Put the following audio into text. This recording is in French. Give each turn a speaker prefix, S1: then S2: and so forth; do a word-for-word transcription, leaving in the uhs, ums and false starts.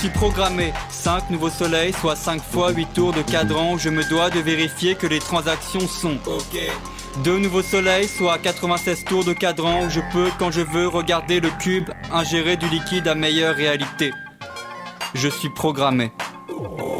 S1: suis programmé, cinq nouveaux soleils, soit cinq fois huit tours de cadran. Je me dois de vérifier que les transactions sont ok. Deux nouveaux soleils, soit quatre-vingt-seize tours de cadran. Où je peux, quand je veux, regarder le cube, ingérer du liquide à meilleure réalité. Je suis programmé.